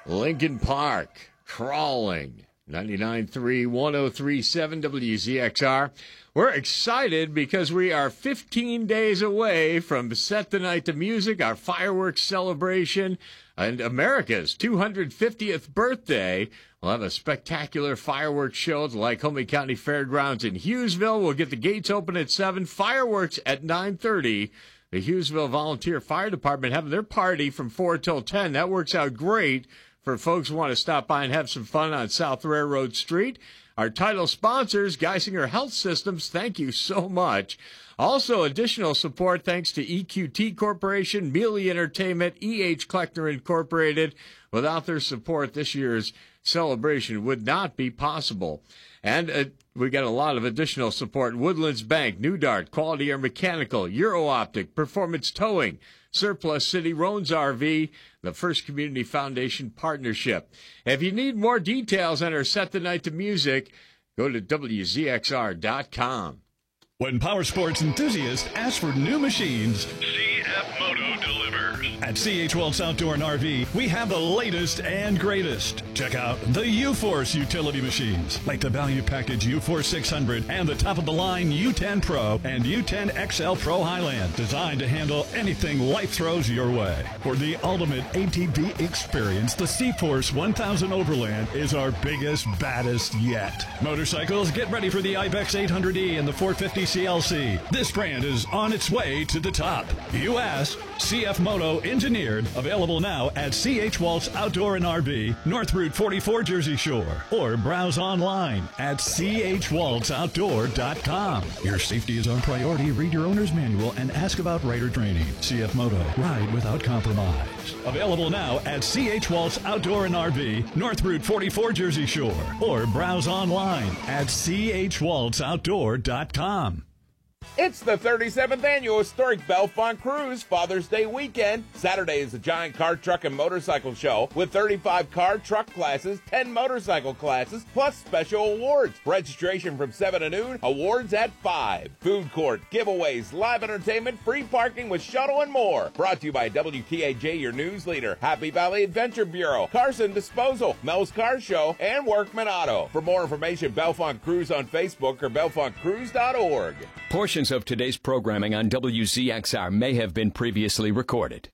Lincoln Park, Crawling, 99.3, 103.7 WZXR. We're excited because we are 15 days away from Set the Night to Music, our fireworks celebration, and America's 250th birthday. We'll have a spectacular fireworks show at the Lycoming County Fairgrounds in Hughesville. We'll get the gates open at 7, fireworks at 9:30. The Hughesville Volunteer Fire Department having their party from 4 till 10. That works out great for folks who want to stop by and have some fun on South Railroad Street. Our title sponsors, Geisinger Health Systems, thank you so much. Also, additional support thanks to EQT Corporation, Mealy Entertainment, E.H. Kleckner Incorporated. Without their support, this year's celebration would not be possible. And we got a lot of additional support. Woodlands Bank, New Dart, Quality Air Mechanical, Euro-Optic, Performance Towing, Surplus City, Roans RV, the First Community Foundation Partnership. If you need more details on our Set the Night to Music, go to WZXR.com. When power sports enthusiasts ask for new machines, CF Moto delivers. At C.H. Wells Outdoor and RV, we have the latest and greatest. Check out the U-Force utility machines, like the Value Package U-Force 600 and the top-of-the-line U10 Pro and U10 XL Pro Highland, designed to handle anything life throws your way. For the ultimate ATV experience, the C-Force 1000 Overland is our biggest, baddest yet. Motorcycles, get ready for the Ibex 800E and the 450 CLC. This brand is on its way to the top. U.S. CF Moto engineered, available now at C.H. Waltz Outdoor and RV, North Route 44, Jersey Shore, or browse online at chwaltzoutdoor.com. Your safety is our priority. Read your owner's manual and ask about rider training. CF Moto, ride without compromise. Available now at C.H. Waltz Outdoor and RV, North Route 44, Jersey Shore, or browse online at chwaltzoutdoor.com. It's the 37th Annual Historic Bellefonte Cruise Father's Day weekend. Saturday is the giant car, truck, and motorcycle show with 35 car, truck classes, 10 motorcycle classes, plus special awards. Registration from 7 to noon, awards at 5. Food court, giveaways, live entertainment, free parking with shuttle, and more. Brought to you by WTAJ, your news leader, Happy Valley Adventure Bureau, Carson Disposal, Mel's Car Show, and Workman Auto. For more information, Bellefonte Cruise on Facebook or BellefonteCruise.org. Portions of today's programming on WZXR may have been previously recorded.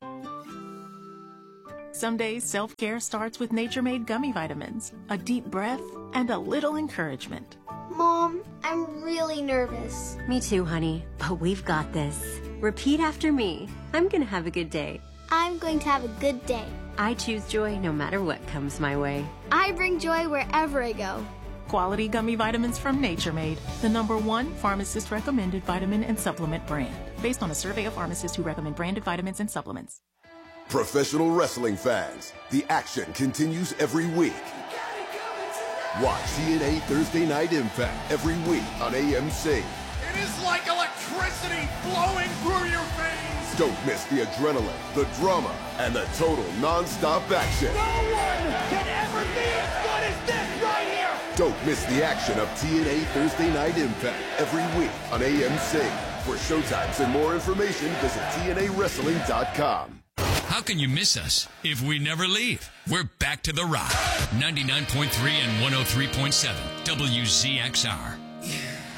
Some days, self-care starts with Nature Made gummy vitamins, a deep breath, and a little encouragement. Mom, I'm really nervous. Me too, honey, but we've got this. Repeat after me. I'm going to have a good day. I'm going to have a good day. I choose joy no matter what comes my way. I bring joy wherever I go. Quality gummy vitamins from Nature Made, the #1 pharmacist-recommended vitamin and supplement brand, based on a survey of pharmacists who recommend branded vitamins and supplements. Professional wrestling fans, the action continues every week. Watch TNA Thursday Night Impact every week on AMC. It is like electricity flowing through your veins. Don't miss the adrenaline, the drama, and the total non-stop action. No one can ever be as good as this right here. Don't miss the action of TNA Thursday Night Impact every week on AMC. For showtimes and more information, visit TNAWrestling.com. How can you miss us if we never leave? We're back to the rock. 99.3 and 103.7 WZXR.